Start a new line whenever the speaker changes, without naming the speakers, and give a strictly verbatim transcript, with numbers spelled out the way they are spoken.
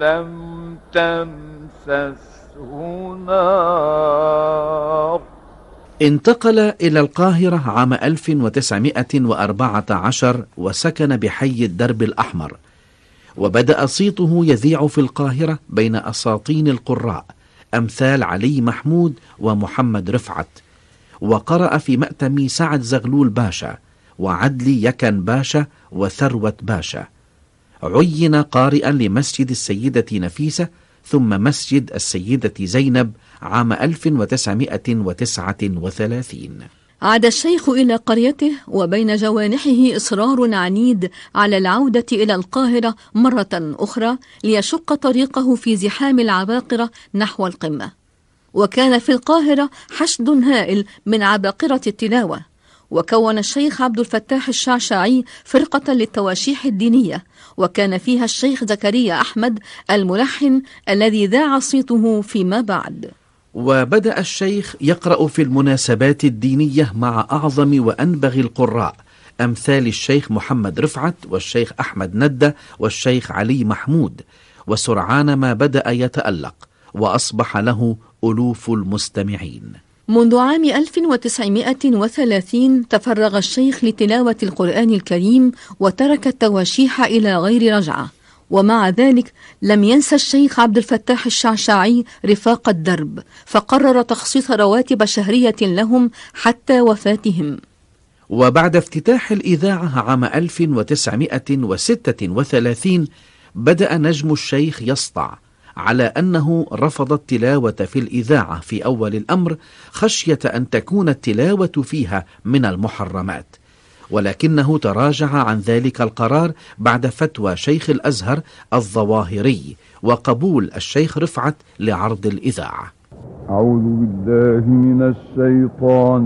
لم تمسسه نار.
انتقل إلى القاهرة عام ألف وتسعمائة وأربعة عشر وسكن بحي الدرب الأحمر، وبدأ صيته يذيع في القاهرة بين أساطين القراء أمثال علي محمود ومحمد رفعت، وقرأ في مأتم سعد زغلول باشا وعدلي يكن باشا وثروة باشا. عين قارئا لمسجد السيدة نفيسة ثم مسجد السيدة زينب عام ألف وتسعمائة وتسعة وثلاثين.
عاد الشيخ إلى قريته، وبين جوانحه إصرار عنيد على العودة إلى القاهرة مرة أخرى ليشق طريقه في زحام العباقرة نحو القمة. وكان في القاهرة حشد هائل من عباقرة التلاوة، وكون الشيخ عبد الفتاح الشعشاعي فرقة للتواشيح الدينية، وكان فيها الشيخ زكريا أحمد الملحن الذي ذاع صيته فيما بعد.
وبدأ الشيخ يقرأ في المناسبات الدينية مع أعظم وأنبغ القراء أمثال الشيخ محمد رفعت والشيخ أحمد ندة والشيخ علي محمود، وسرعان ما بدأ يتألق وأصبح له ألوف المستمعين.
منذ عام ألف وتسعمائة وثلاثين تفرغ الشيخ لتلاوة القرآن الكريم وترك التواشيح إلى غير رجعة، ومع ذلك لم ينسى الشيخ عبد الفتاح الشعشاعي رفاق الدرب، فقرر تخصيص رواتب شهرية لهم حتى وفاتهم.
وبعد افتتاح الإذاعة عام ألف وتسعمائة وستة وثلاثين بدأ نجم الشيخ يسطع على أنه رفض التلاوة في الإذاعة في أول الأمر خشية أن تكون التلاوة فيها من المحرمات، ولكنه تراجع عن ذلك القرار بعد فتوى شيخ الأزهر الظواهري وقبول الشيخ رفعت لعرض الإذاعة.
أعوذ بالله من الشيطان